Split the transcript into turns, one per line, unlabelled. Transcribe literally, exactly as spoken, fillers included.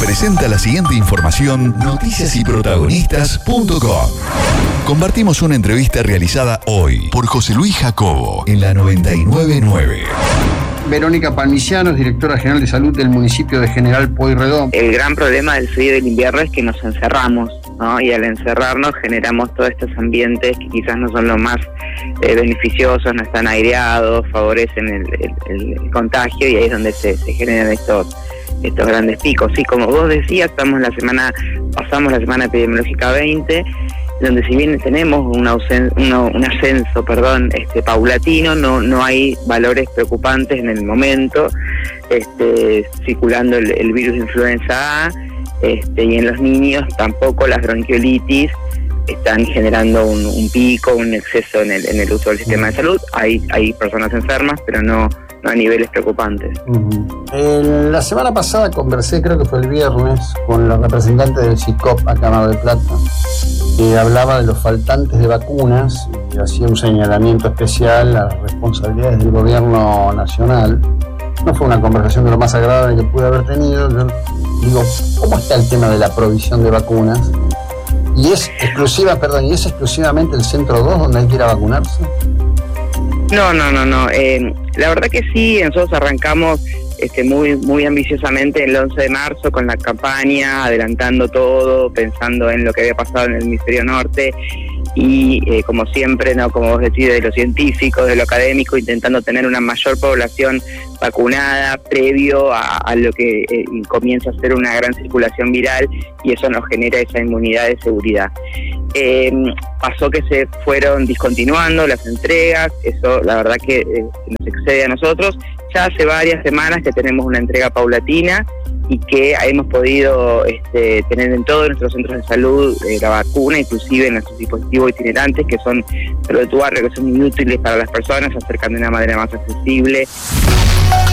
presenta la siguiente información noticias y protagonistas punto com. Compartimos una entrevista realizada hoy por José Luis Jacobo en la noventa y nueve punto nueve.
Verónica Palmiciano es directora general de salud del municipio de General Pueyrredón.
El gran problema del frío y del invierno es que nos encerramos, ¿no? Y al encerrarnos generamos todos estos ambientes que quizás no son los más eh, beneficiosos, no están aireados, favorecen el, el, el contagio, y ahí es donde se, se generan estos estos grandes picos. Sí, como vos decías, estamos la semana, pasamos la semana epidemiológica veinte, donde si bien tenemos un, ausen, uno, un ascenso perdón, este, paulatino, no, no hay valores preocupantes en el momento, este, circulando el, el virus de influenza A, este, y en los niños tampoco las bronquiolitis están generando un, un pico, un exceso en el, en el uso del sistema de salud. Hay, hay personas enfermas, pero no, no a niveles preocupantes.
Uh-huh. Eh, la semana pasada conversé, creo que fue el viernes, con los representantes del C I C O P acá en Mar del Plata, que hablaba de los faltantes de vacunas y hacía un señalamiento especial a las responsabilidades del gobierno nacional. No fue una conversación de lo más agradable que pude haber tenido. Yo digo, ¿cómo está el tema de la provisión de vacunas? ¿Y es exclusiva, perdón, y es exclusivamente el centro dos donde hay que ir a vacunarse?
No, no, no, no. Eh, la verdad que sí, nosotros arrancamos este, muy, muy ambiciosamente el once de marzo con la campaña, adelantando todo, pensando en lo que había pasado en el hemisferio norte y, eh, como siempre, no, como vos decís, de lo científico, de lo académico, intentando tener una mayor población vacunada previo a, a lo que eh, comienza a ser una gran circulación viral, y eso nos genera esa inmunidad de seguridad. Eh, pasó que se fueron discontinuando las entregas, eso la verdad que eh, nos excede a nosotros. Ya hace varias semanas que tenemos una entrega paulatina y que hemos podido este, tener en todos nuestros centros de salud eh, la vacuna, inclusive en nuestros dispositivos itinerantes, que son salud de tu barrio, que son muy útiles para las personas, se acercan de una manera más accesible.